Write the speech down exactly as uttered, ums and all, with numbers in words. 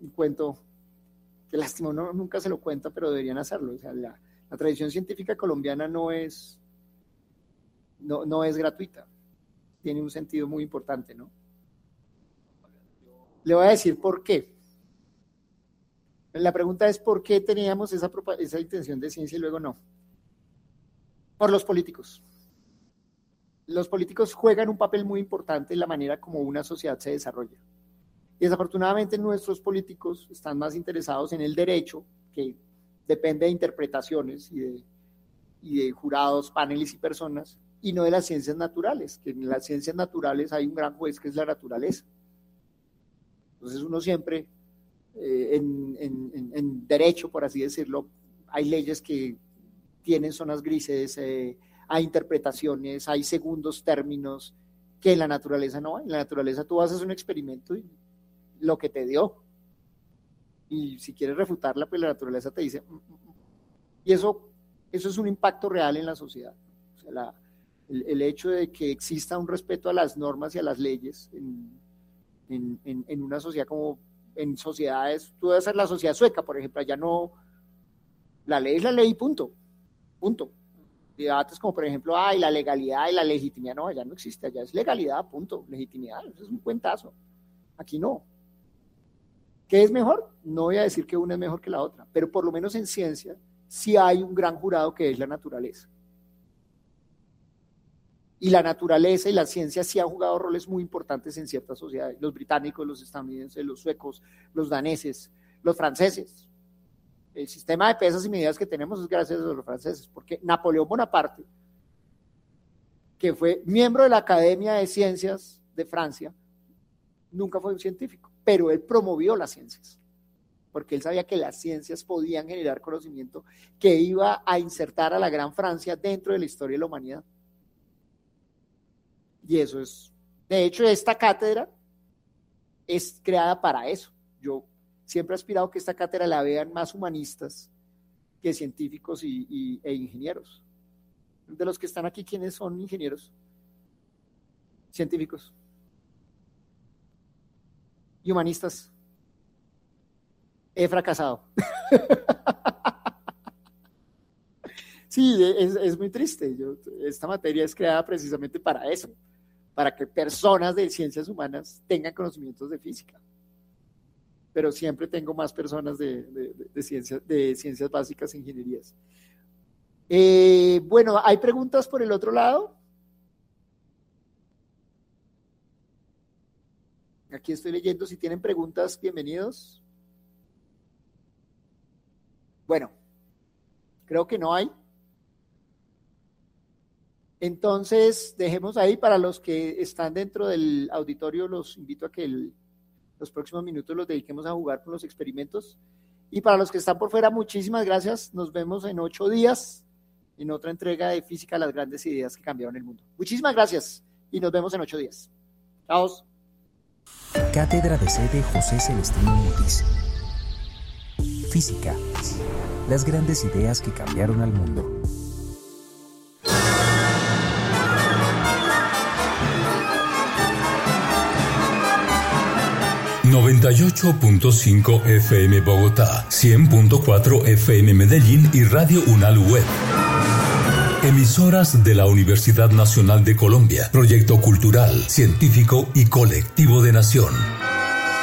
un cuento que lástima, uno nunca se lo cuenta, pero deberían hacerlo. O sea, la, la tradición científica colombiana no es, no, no es gratuita, tiene un sentido muy importante, ¿no? Le voy a decir por qué. La pregunta es por qué teníamos esa, esa intención de ciencia y luego no. Por los políticos. Los políticos juegan un papel muy importante en la manera como una sociedad se desarrolla. Y desafortunadamente nuestros políticos están más interesados en el derecho, que depende de interpretaciones y de, y de jurados, paneles y personas, y no de las ciencias naturales, que en las ciencias naturales hay un gran juez que es la naturaleza. Entonces uno siempre, eh, en, en, en derecho, por así decirlo, hay leyes que tienen zonas grises, eh, hay interpretaciones, hay segundos términos que en la naturaleza no hay. En la naturaleza tú haces un experimento y lo que te dio, y si quieres refutarla, pues la naturaleza te dice, mm, mm, mm. y eso, eso es un impacto real en la sociedad. O sea, la, el, el hecho de que exista un respeto a las normas y a las leyes en, en, en, en una sociedad como en sociedades, tú debes ser la sociedad sueca, por ejemplo, allá no, la ley es la ley, punto, punto. Debates como por ejemplo, ay, la legalidad y la legitimidad, no, allá no existe, allá es legalidad, punto, legitimidad, eso es un cuentazo, aquí no. ¿Qué es mejor? No voy a decir que una es mejor que la otra, pero por lo menos en ciencia sí hay un gran jurado que es la naturaleza. Y la naturaleza y la ciencia sí han jugado roles muy importantes en ciertas sociedades, los británicos, los estadounidenses, los suecos, los daneses, los franceses. El sistema de pesas y medidas que tenemos es gracias a los franceses, porque Napoleón Bonaparte, que fue miembro de la Academia de Ciencias de Francia, nunca fue un científico, pero él promovió las ciencias, porque él sabía que las ciencias podían generar conocimiento que iba a insertar a la gran Francia dentro de la historia de la humanidad. Y eso es, de hecho, esta cátedra es creada para eso. Yo siempre he aspirado que esta cátedra la vean más humanistas que científicos y, y, e ingenieros. De los que están aquí, ¿quiénes son ingenieros? Científicos. Y humanistas. He fracasado. Sí, es, es muy triste. Yo, esta materia es creada precisamente para eso, para que personas de ciencias humanas tengan conocimientos de física. Pero siempre tengo más personas de, de, de, de, ciencias, de ciencias básicas e ingenierías. Eh, bueno, ¿hay preguntas por el otro lado? Aquí estoy leyendo, si tienen preguntas, bienvenidos. Bueno, creo que no hay. Entonces, dejemos ahí. Para los que están dentro del auditorio, los invito a que el, los próximos minutos los dediquemos a jugar con los experimentos. Y para los que están por fuera, muchísimas gracias. Nos vemos en ocho días en otra entrega de Física, las grandes ideas que cambiaron el mundo. Muchísimas gracias y nos vemos en ocho días. Chao. Cátedra de Sede José Celestino Mutis. Física, las grandes ideas que cambiaron al mundo. noventa y ocho punto cinco F M Bogotá, cien punto cuatro F M Medellín y Radio Unal Web. Emisoras de la Universidad Nacional de Colombia, proyecto cultural, científico y colectivo de nación.